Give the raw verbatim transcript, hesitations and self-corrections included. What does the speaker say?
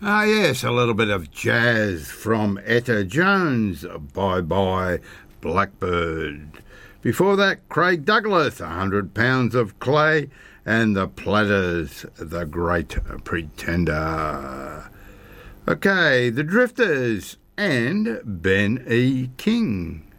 Ah, yes, a little bit of jazz from Etta Jones, Bye Bye Blackbird. Before that, Craig Douglas, one hundred pounds of Clay, and the Platters, The Great Pretender. Okay, the Drifters and Ben E. King.